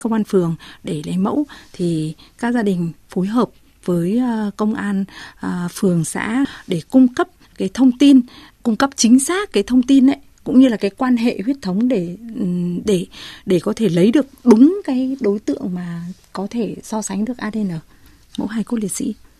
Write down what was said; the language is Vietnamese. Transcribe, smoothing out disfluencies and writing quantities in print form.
công an phường để lấy mẫu thì các gia đình phối hợp với công an phường xã để cung cấp cái thông tin, cung cấp chính xác cái thông tin ấy, cũng như là cái quan hệ huyết thống để có thể lấy được đúng cái đối tượng mà có thể so sánh được ADN mẫu hài cốt liệt sĩ.